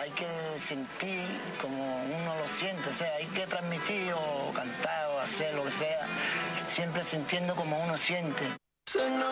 hay que sentir como uno lo siente, o sea, hay que transmitir o cantar o hacer lo que sea, siempre sintiendo como uno siente.